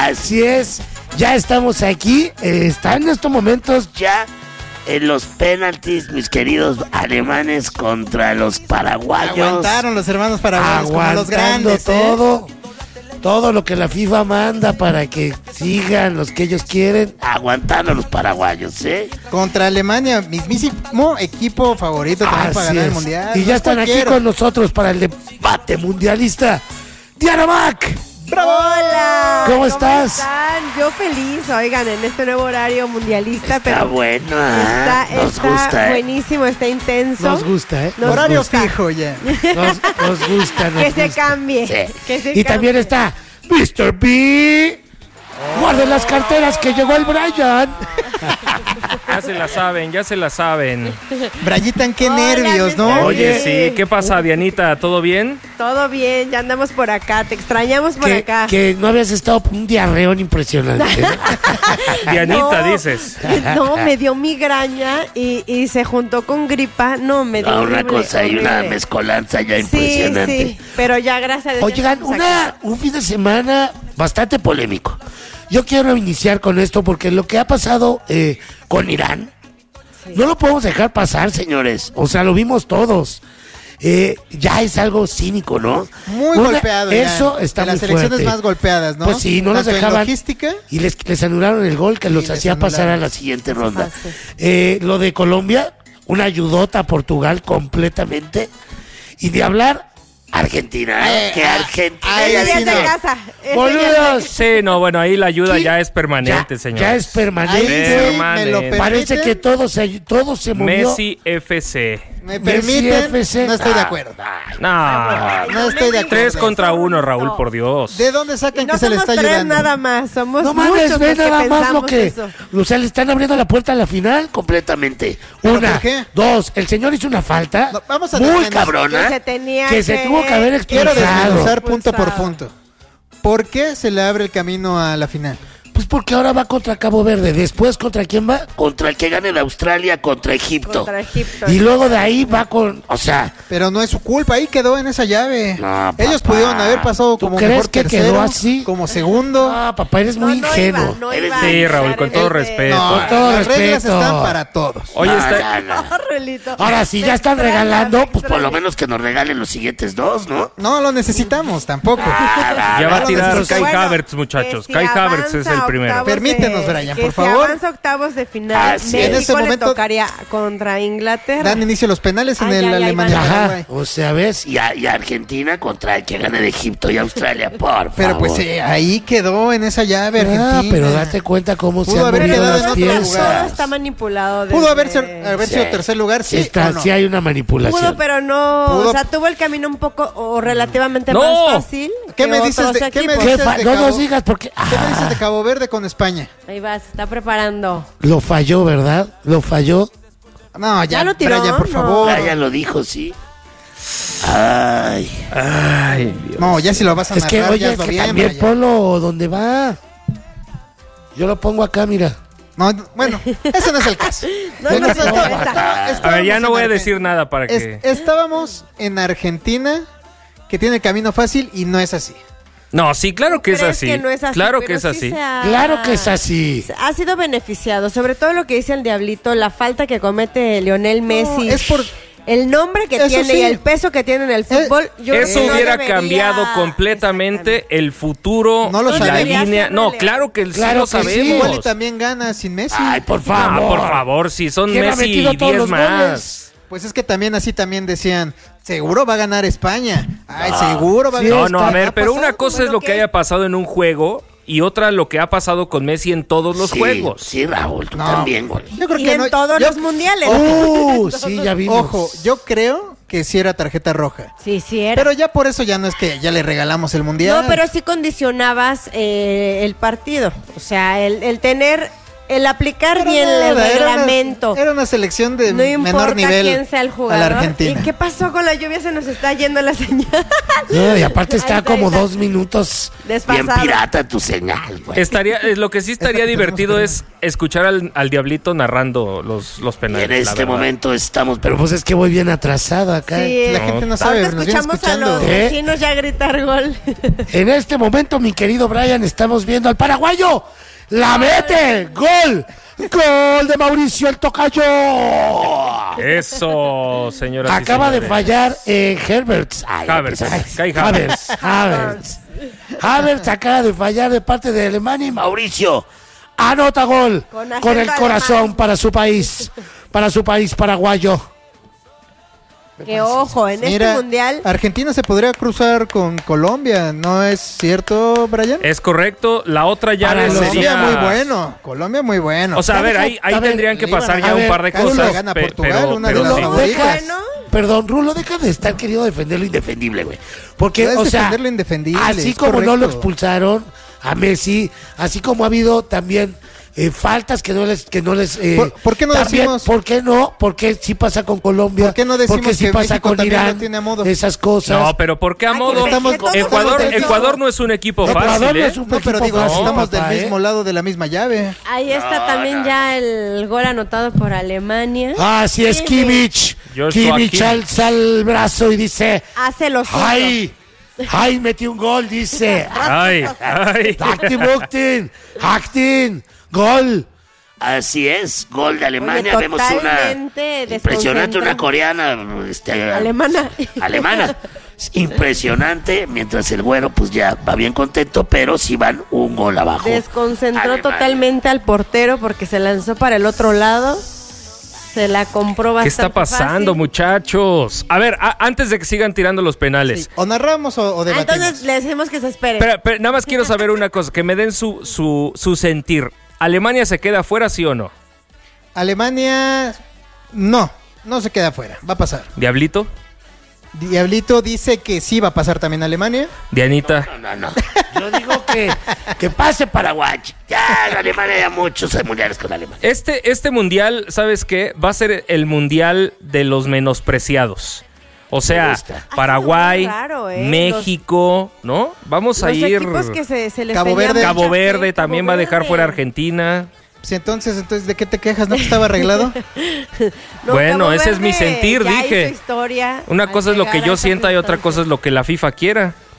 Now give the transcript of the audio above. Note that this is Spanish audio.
Así es, ya estamos aquí. Están en estos momentos ya en los penaltis, mis queridos alemanes contra los paraguayos. Aguantaron los hermanos paraguayos como los grandes. Todo lo que la FIFA manda para que sigan los que ellos quieren, aguantando a los paraguayos, Contra Alemania, mismísimo equipo favorito también para ganar el mundial. Y ya están aquí con nosotros para el debate mundialista. Diana Mac. ¡Bravo! Hola. ¿Cómo estás? Están? Yo feliz, oigan, en este nuevo horario mundialista. Está bueno, nos gusta, buenísimo, está intenso. Nos gusta, horario fijo ya. Nos gusta, que se cambie. Sí. Que se y cambie. también está Mr. B. Guarden las carteras que llegó el Brian. Ya se la saben. Brayitan, qué Hola, nervios, ¿no? Oye, sí, ¿qué pasa, Dianita? ¿Todo bien? Todo bien, ya andamos por acá, te extrañamos por acá. Que no habías estado por un diarreón impresionante. Dianita, dices. No, me dio migraña y se juntó con gripa. No, me dio Una horrible, cosa y una horrible. mezcolanza ya impresionante. Sí, pero ya gracias a Dios. Oigan, un fin de semana bastante polémico. Yo quiero iniciar con esto porque lo que ha pasado con Irán, no lo podemos dejar pasar, señores. O sea, lo vimos todos. Ya es algo cínico, ¿no? Muy golpeado ya. Eso está de muy las selecciones fuerte. más golpeadas, ¿no? Pues sí, no los Tanto en dejaban. logística. Y les anularon el gol que los hacía pasar a la siguiente ronda. Lo de Colombia, una ayudota a Portugal completamente. Y de hablar Argentina, que Argentina Ese ya es de no. casa. ¡Boludos! Sí, no, bueno, ahí la ayuda ¿Qué? ya es permanente, señor. Ya es permanente. Ahí sí, me lo Permanente. Parece que todo se movió. Messi FC. ¿Me Messi permiten? FC. No estoy de acuerdo. No. No estoy de acuerdo. 3 contra 1, Raúl, No. por Dios. ¿De dónde sacan No que se le somos está tres ayudando? nada más, somos No muchos mames, los ve que nada más lo pensamos que... eso. O sea, le están abriendo la puerta a la final completamente. ¿Pero Una, por qué? dos, el señor hizo una falta No, vamos a muy detenernos. cabrona Que se tenía que se tuvo que haber Quiero expulsado. desmenuzar punto por punto. ¿Por qué se le abre el camino a la final? Pues porque ahora va contra Cabo Verde. Después, ¿contra quién va? Contra el que gane de Australia, contra Egipto. Contra Egipto. Y luego de ahí va con... O sea... Pero no es su culpa, ahí quedó en esa llave. No, Ellos papá. pudieron haber pasado ¿Tú como crees mejor que tercero, quedó así? como segundo. Ah, papá, eres muy ingenuo. Sí, Raúl, con todo respeto. No, con todo las reglas respeto. están para todos. Oye, No, está... no, no. Relito. Ahora, si Me ya están extraña, regalando, me pues por lo extraña. menos que nos regalen los siguientes dos, ¿no? No lo necesitamos tampoco. Ya va a tirar Entonces, Kai bueno, Havertz, muchachos. que si Kai Havertz es avanza el primero. octavos Permítenos, Brian, que por si favor. avanza octavos de final, Así México en ese le momento tocaría contra Inglaterra. Dan inicio los penales en Ay, el ay, ay, Alemania. vale. Ajá, Paraguay. o sea, ¿ves? Y Argentina contra el que gane de Egipto y Australia, por favor. Pero pues ahí quedó en esa llave Argentina. Ah, pero date cuenta cómo se Pudo han haber movido quedado las en otro piezas. lugar. Todo está manipulado. Pudo haber desde- sido Sí. tercer lugar, sí o no. Sí hay una manipulación. Pudo, pero no. Pudo. O sea, tuvo el camino un poco o relativamente No. más fácil. ¿Qué que me dices otros de- qué me equipos. dices? ¿Qué de no Cabo- nos digas porque... ¿Qué me dices de Cabo Verde con España? Ahí va, se está preparando. Lo falló, ¿verdad? Lo falló. No, ya, ¿Ya lo tiró? Brian, por No. favor. Ya lo dijo, sí. Ay. Ay, Dios. No, ya si lo vas a Es que, narrar, ya oye, hazlo que bien, también Brian. ponlo donde va. Yo lo pongo acá, mira. No, bueno, ese no es el caso. No, Bueno, no se estábamos- interesa. A ver, ya no voy a estábamos en decir nada para que... Estábamos en Argentina, que tiene el camino fácil, y no es así. No, sí, claro que es ¿Crees así. que no es así? Claro Pero que es sí así. se ha- Claro que es así. Ha sido beneficiado, sobre todo lo que dice el Diablito, la falta que comete Lionel Messi. es por- el nombre que Eso tiene sí. y el peso que tiene en el fútbol. Yo creo Eso que no hubiera debería- cambiado completamente el futuro, No lo la sabemos. línea. No, claro que sí Claro lo que sabemos. sí. Igual y también gana sin Messi. Ay, por Ah, favor. por favor, si son ¿Quién ha Messi metido y todos 10 los más. goles? Pues es que también así también decían, seguro va a ganar España. Ay, seguro va a Sí, ganar No, a España. ver, ¿Ha pero pasado? una cosa es lo que haya pasado en un juego y otra lo que ha pasado con Messi en todos los Sí, juegos. Sí, Raúl, tú No. también, güey. Yo creo Y que en no. todos Yo- los mundiales. Sí, ya vimos. Ojo, yo creo que sí era tarjeta roja. Sí, sí era. Pero ya por eso ya no es que ya le regalamos el mundial. No, pero sí condicionabas el partido. O sea, el tener el aplicar Pero bien nada, el era reglamento. Era una selección de No importa menor nivel quién sea el a la jugador. ¿Y Argentina. qué pasó con la lluvia? Se nos está yendo la señal. No, y aparte está Ahí como está. 2 minutos Desfasado. bien pirata tu señal, güey. Lo que sí estaría divertido es escuchar al Diablito narrando los penales. En la este verdad. momento estamos, pero pues es que voy bien atrasado acá. Sí, La gente no sabe, ahorita nos viene escuchamos a escuchando. los vecinos ya gritar gol. En este momento, mi querido Brian, estamos viendo al paraguayo. ¡La mete! ¡Gol! ¡Gol de Mauricio el Tocayo! Eso, señoras y Acaba de señores. fallar Herberts. Ay, Havertz, Kai Havertz acaba de fallar de parte de Alemania y Mauricio anota gol Con con el acento corazón alemán. para su país paraguayo. Que ojo, en Mira, este mundial Argentina se podría cruzar con Colombia, ¿no es cierto, Brian? Es correcto. La otra llave Para los sería... Colombia muy bueno, Colombia muy bueno. O sea, a ver, ahí A ver, tendrían que le iban pasar a- ya a un ver, par de Rulo, cosas. gana pe- Portugal, pero, una de pero las sí. favoritas. bueno. Perdón, Rulo, deja de estar queriendo defender lo indefendible, güey. Porque, No es o sea, defender lo indefendible, así es como no lo correcto. expulsaron a Messi, así como ha habido también faltas que no les ¿Por qué no también, decimos- ¿por qué no? Porque sí pasa con Colombia. ¿Por qué no decimos Porque sí que pasa México con también Irán. lo tiene a modo? Esas cosas. No, pero ¿por qué a Ay, modo? que todos Ecuador, estamos- Ecuador no es un equipo Ecuador fácil, no ¿eh? es un No, pero equipo digo, fácil, estamos del papá, mismo lado de la misma llave. Ahí está también ya el gol anotado por Alemania. Así es, Sí. Kimmich. Joshua Kimmich Kimmich. alza el brazo y dice, Hace lo suyo. ¡ay! ¡Ay, metí un gol! Dice. Ay, ay. Actin, gol. Así es, gol de Alemania. Oye, Vemos totalmente una impresionante, una desconcentrado. coreana, Alemana. alemana. Impresionante, mientras el güero pues ya va bien contento, pero sí van un gol abajo. Desconcentró Alemania. totalmente al portero porque se lanzó para el otro lado. Se la compró ¿Qué bastante está pasando, fácil. muchachos? A ver, antes de que sigan tirando los penales. O narramos o Ah, debatimos. entonces le decimos que se espere. Pero nada más quiero saber una cosa, que me den su sentir. ¿Alemania se queda fuera, sí o no? Alemania, no se queda fuera, va a pasar. ¿Diablito? Diablito dice que sí va a pasar también Alemania. ¿Dianita? No. Yo digo que pase Paraguay. Ya en Alemania hay muchos mundiales con Alemania. Este mundial, ¿sabes qué? Va a ser el mundial de los menospreciados. O Me sea, gusta. Paraguay, Ha sido muy raro, México, ¿no? Vamos a Los ir... equipos que se les Cabo tenía Verde. mucha Cabo fe, Verde Cabo también va a dejar Verde. fuera Argentina. Pues entonces, ¿de qué te quejas? ¿No que estaba arreglado? No, Bueno, Cabo ese es mi Verde sentir, ya dije. hizo historia Una al cosa es lo que llegar yo a esas sienta y otra cosa es instancias. lo que la FIFA quiera.